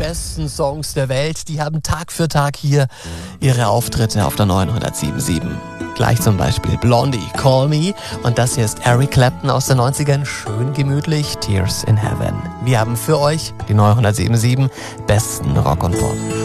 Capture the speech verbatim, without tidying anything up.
besten Songs der Welt, die haben Tag für Tag hier ihre Auftritte auf der neunhundertsieben Komma sieben. Gleich zum Beispiel Blondie, Call Me, und das hier ist Eric Clapton aus den neunzigern, schön gemütlich, Tears in Heaven. Wir haben für euch die neunhundertsieben Komma sieben besten Rock und Pop.